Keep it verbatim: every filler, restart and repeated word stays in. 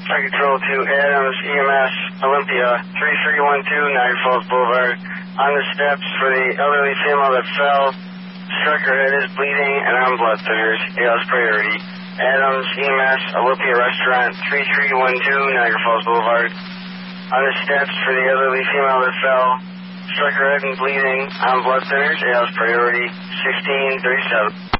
Fire Control to Adams E M S, Olympia, three three one two, Niagara Falls Boulevard. On the steps for the elderly female that fell. Struck her head, is bleeding, and on blood thinners. A L S priority. Adams E M S, Olympia Restaurant, three three one two, Niagara Falls Boulevard. On the steps for the elderly female that fell. Struck her head and bleeding, on blood thinners. A L S priority, sixteen thirty-seven.